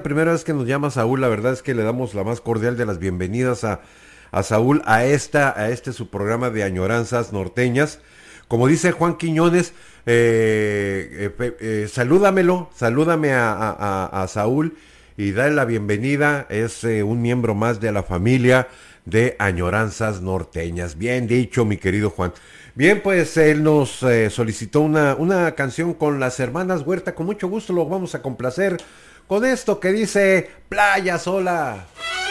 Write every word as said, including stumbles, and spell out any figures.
primera vez que nos llama Saúl, la verdad es que le damos la más cordial de las bienvenidas a, a Saúl a esta, a este su programa de Añoranzas Norteñas. Como dice Juan Quiñones, eh, eh, eh, salúdamelo, salúdame a, a, a, a Saúl y dale la bienvenida, es eh, un miembro más de la familia de Añoranzas Norteñas. Bien dicho, mi querido Juan. Bien, pues él nos eh, solicitó una, una canción con las hermanas Huerta, con mucho gusto lo vamos a complacer con esto que dice Playa Sola.